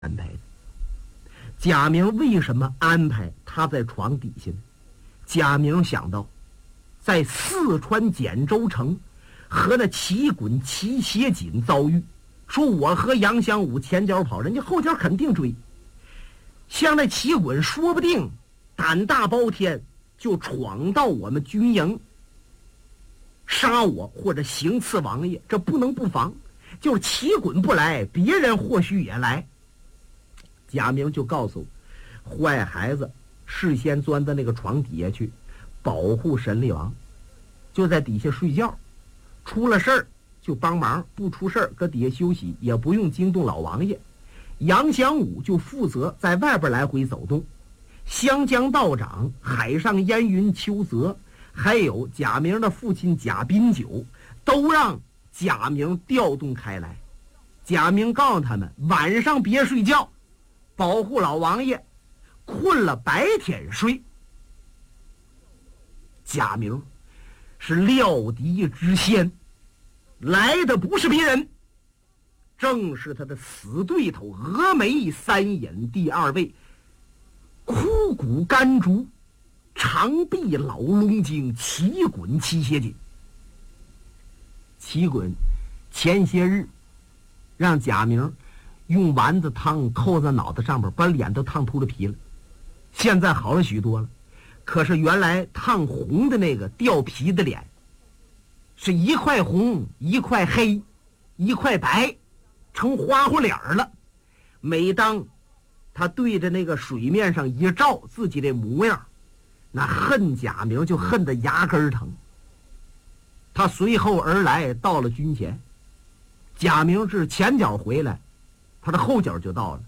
安排的。贾明为什么安排他在床底下呢？贾明想到，在四川简州城和那齐衮、齐协锦遭遇，说我和杨襄武前脚跑，人家后脚肯定追。像那齐衮说不定胆大包天，就闯到我们军营，杀我或者行刺王爷，这不能不防。就是齐衮不来，别人或许也来。贾明就告诉坏孩子，事先钻到那个床底下去保护神力王，就在底下睡觉，出了事儿就帮忙，不出事儿搁底下休息，也不用惊动老王爷。杨襄武就负责在外边来回走动。湘江道长、海上烟云邱泽，还有贾明的父亲贾宾九，都让贾明调动开来。贾明告诉他们，晚上别睡觉，保护老王爷，困了白天睡。贾明是料敌之先，来的不是别人，正是他的死对头峨眉三隐第二位枯骨干竹长臂老龙精齐衮齐协锦。齐衮前些日让贾明用丸子汤扣在脑袋上边，把脸都烫秃了皮了，现在好了许多了。可是原来烫红的那个掉皮的脸，是一块红一块黑一块白，成花花脸了。每当他对着那个水面上一照自己的模样，那恨贾明就恨得牙根疼。他随后而来，到了军前。贾明是前脚回来，他的后脚就到了。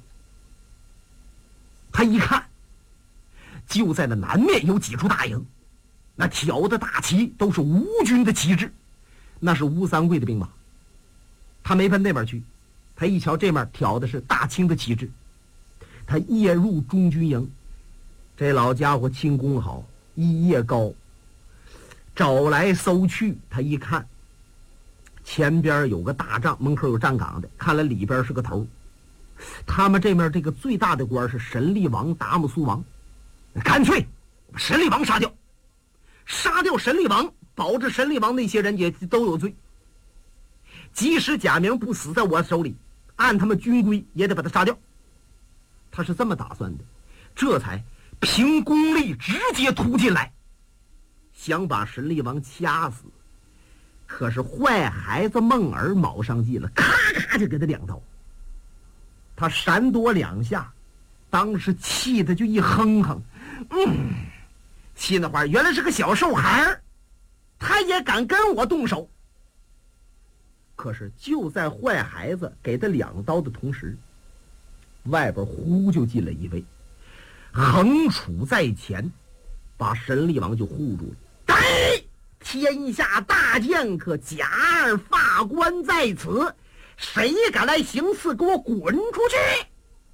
他一看，就在那南面有几处大营，那挑的大旗都是吴军的旗帜，那是吴三桂的兵马。他没奔那边去，他一瞧这面挑的是大清的旗帜，他夜入中军营。这老家伙轻功好，一夜高，找来搜去。他一看，前边有个大帐，门口有站岗的，看来里边是个头。他们这面这个最大的官是神力王达木苏王，干脆把神力王杀掉，杀掉神力王，保着神力王那些人也都有罪。即使贾明不死在我手里，按他们军规也得把他杀掉。他是这么打算的，这才凭功力直接突进来，想把神力王掐死。可是坏孩子孟儿卯上计了，咔咔就给他两刀。他闪躲两下，当时气得就一哼哼，心里话，原来是个小瘦孩儿，他也敢跟我动手。可是就在坏孩子给他两刀的同时，外边忽就进了一位，横杵在前，把神力王就护住了。天下大剑客贾二法官在此，谁敢来行刺，给我滚出去！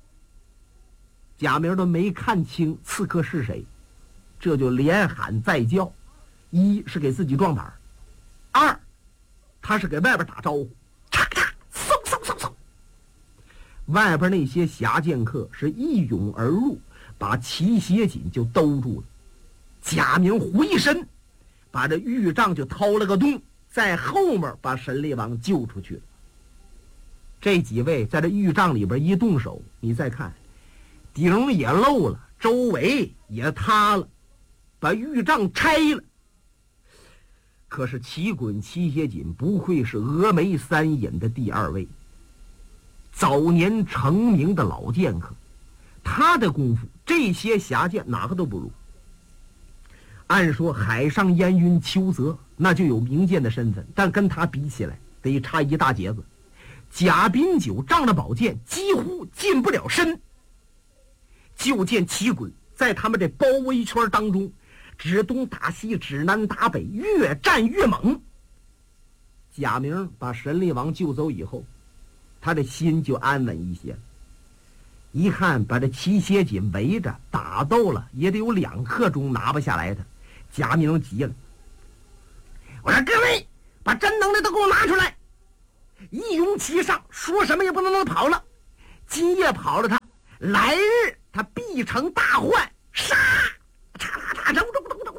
贾明都没看清刺客是谁，这就连喊再叫。一是给自己壮胆，二他是给外边打招呼，嚓嚓嗖嗖嗖嗖。外边那些侠剑客是一涌而入，把齐协锦就兜住了。贾明回身把这玉杖就掏了个洞，在后面把神力王救出去了。这几位在这玉杖里边一动手，你再看，顶也漏了，周围也塌了，把玉杖拆了。可是齐衮、齐协锦不愧是峨眉三隐的第二位，早年成名的老剑客，他的功夫这些侠剑哪个都不如。按说海上烟云邱泽那就有名剑的身份，但跟他比起来得差一大截子。贾宾九仗着宝剑几乎近不了身，就见齐衮在他们这包围圈当中指东打西，指南打北，越战越猛。贾明把神力王救走以后，他的心就安稳一些。一看把这齐协锦围着打斗了，也得有2刻钟拿不下来他。贾明急了，我说各位把真能耐都给我拿出来，一拥其上，说什么也不能让他跑了。 今夜跑了他，来日他必成大患。杀！嚓嚓！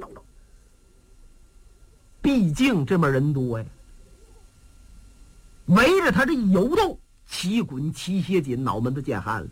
毕竟这么人多呀，围着他这一游动，齐滚齐歇紧，脑门子见汗了。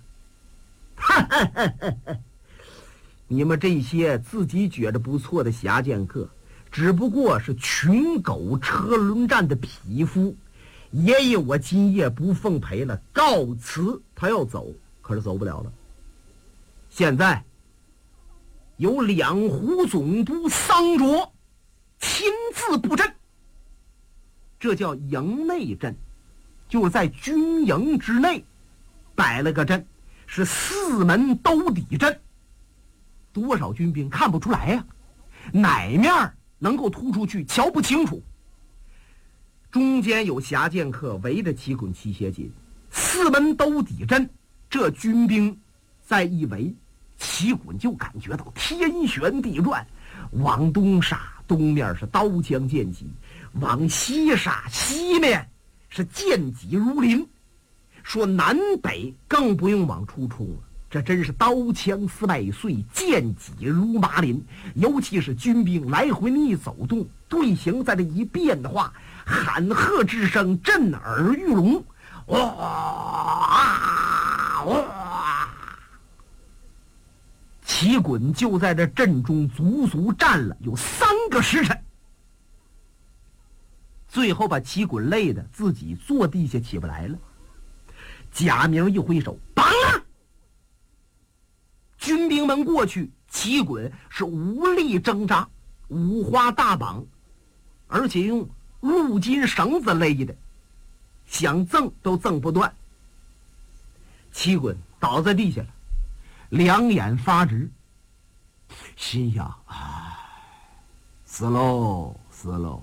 你们这些自己觉得不错的侠剑客，只不过是群狗车轮战的匹夫。爷爷，我今夜不奉陪了，告辞。他要走，可是走不了了。现在由两湖总督桑卓亲自布阵，这叫营内阵，就在军营之内摆了个阵，是四门兜底阵。多少军兵看不出来呀，哪面能够突出去瞧不清楚。中间有侠剑客围着齐滚齐歇紧，四门兜底阵，这军兵在一围，齐滚就感觉到天旋地转，往东杀，东面是刀枪剑戟；往西杀，西面是剑戟如林。说南北更不用往出冲了，这真是刀枪似麦穗，剑戟如麻林。尤其是军兵来回一走动，队形在这一变的话，喊喝之声震耳欲聋。哇哇！齐滚就在这阵中足足站了有3个时辰，最后把齐滚累的自己坐地下起不来了。贾明一挥手，绑了！军兵们过去，齐滚是无力挣扎，五花大绑，而且用鹿筋绳子勒的，想挣都挣不断。齐滚倒在地下了，两眼发直，心想：死喽，死喽！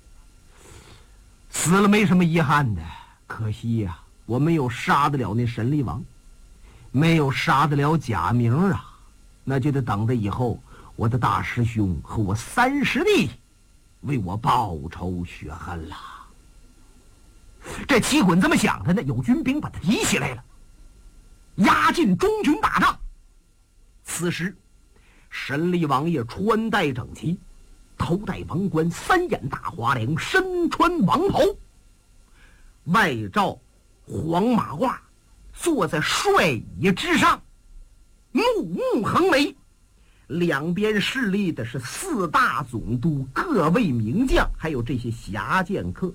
死了没什么遗憾的，可惜呀，我没有杀得了那神力王，没有杀得了贾明啊，那就得等着以后我的大师兄和我3师弟为我报仇雪恨了。这齐滚这么想着呢，有军兵把他提起来了，押进中军大帐。此时神力王爷穿戴整齐，头戴王冠，3眼大华梁，身穿王袍，外罩黄马褂，坐在帅椅之上，目目横眉。两边侍立的是4大总督，各位名将，还有这些侠剑客。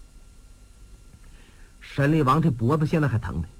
神力王这脖子现在还疼呢。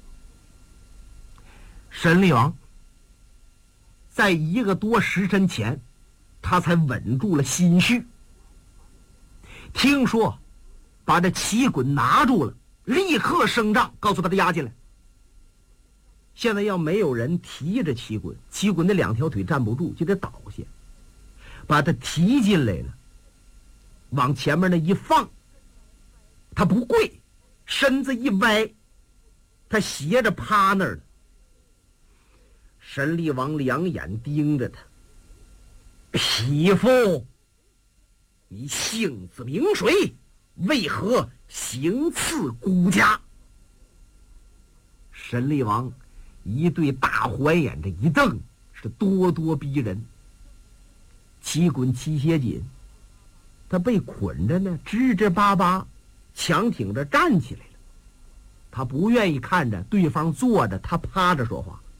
神力王在1个多时辰前，他才稳住了心绪。听说把这齐滚拿住了，立刻升帐，告诉把他押进来。现在要没有人提着齐滚，齐滚那2条腿站不住，就得倒下，把他提进来了，往前面那一放，他不跪，身子一歪，他斜着趴那儿了。神力王2眼盯着他，匹夫，你姓子名谁？为何行刺孤家？神力王一对大环眼这一瞪，是咄咄逼人。齐滚齐歇紧，他被捆着呢，支支巴巴强挺着站起来了。他不愿意看着对方坐着，他趴着说话。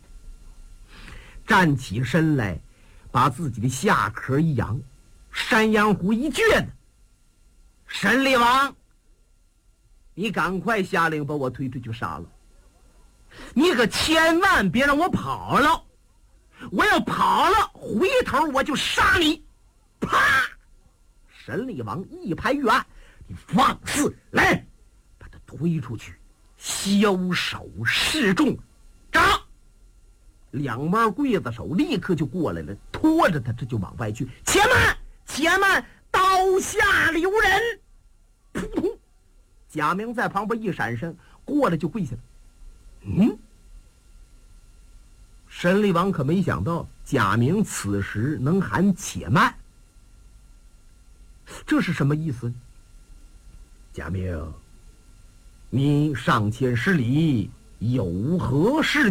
站起身来，把自己的下壳一扬，山羊胡一撅子。神力王，你赶快下令把我推出去杀了，你可千万别让我跑了，我要跑了回头我就杀你！啪！神力王一拍玉案，你放肆，来，把他推出去，枭首示众。长2弯刽子手立刻就过来了，拖着他这就往外去。且慢，且慢，刀下留人！扑通！贾明在旁边一闪身，过来就跪下了。神力王可没想到贾明此时能喊且慢，这是什么意思呢？贾明，你上前施礼， 有何事？